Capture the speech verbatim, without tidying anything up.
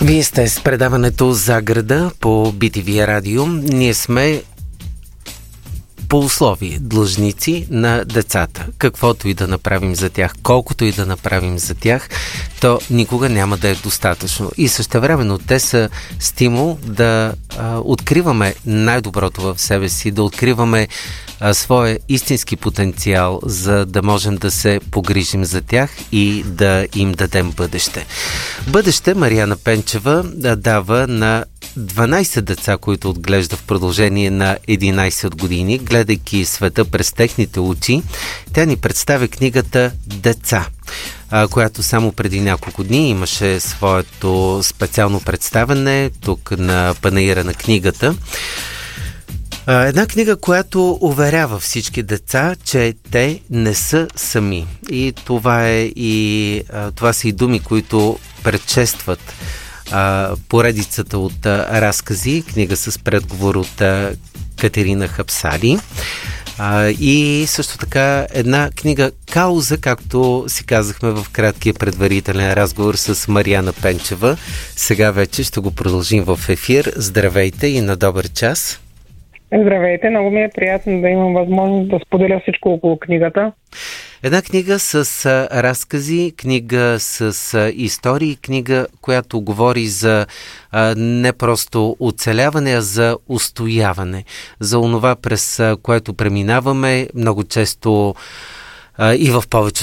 Вие сте с предаването За града по Би Ти Ви радио. Ние сме по условие длъжници на децата. Каквото и да направим за тях, колкото и да направим за тях, то никога няма да е достатъчно. И същевременно те са стимул да а, откриваме най-доброто в себе си, да откриваме а, своя истински потенциал, за да можем да се погрижим за тях и да им дадем бъдеще. Бъдеще Мариана Пенчева да дава на дванайсет деца, които отглежда в продължение на единайсет години, гледайки света през техните очи. Тя ни представя книгата «Деца», която само преди няколко дни имаше своето специално представяне тук на панаира на книгата. Една книга, която уверява всички деца, че те не са сами. И това, е и, това са и думи, които предшестват поредицата от разкази, книга с предговор от Катерина Хапсали. И също така една книга «Кауза», както си казахме в краткия предварителен разговор с Мариана Пенчева. Сега вече ще го продължим в ефир. Здравейте и на добър час! Здравейте, много ми е приятно да имам възможност да споделя всичко около книгата. Една книга с а, разкази, книга с а, истории, книга, която говори за а, не просто оцеляване, а за устояване. За онова, през а, което преминаваме много често а, и в повече